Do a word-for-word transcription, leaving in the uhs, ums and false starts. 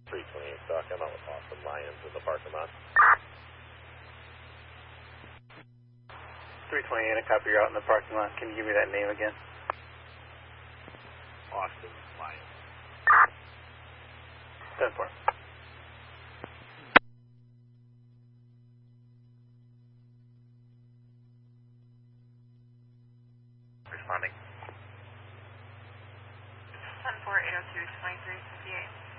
three twenty-eight Stock, I'm out with Austin Lyons in the parking lot. three twenty-eight, I copy, you're out in the parking lot. Can you give me that name again? Austin Lyons. ten four. Responding. ten four, eight oh two, twenty-three fifty-eight.